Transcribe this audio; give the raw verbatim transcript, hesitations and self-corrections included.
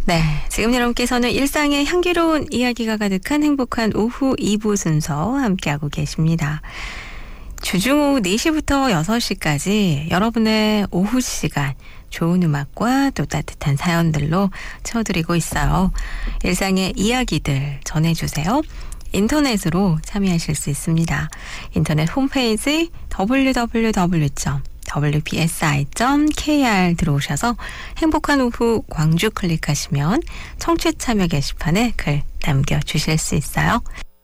네, 지금 여러분께서는 일상의 향기로운 이야기가 가득한 행복한 오후 이 부 순서 함께하고 계십니다. 주중 오후 네 시부터 여섯 시까지 여러분의 오후 시간 좋은 음악과 또 따뜻한 사연들로 채워드리고 있어요. 일상의 이야기들 전해주세요. 인터넷으로 참여하실 수 있습니다. 인터넷 홈페이지 더블유 더블유 더블유 점 더블유 피 에스 아이 점 케이 알 들어오셔서 행복한 오후 광주 클릭하시면 청취 참여 게시판에 글 남겨주실 수 있어요.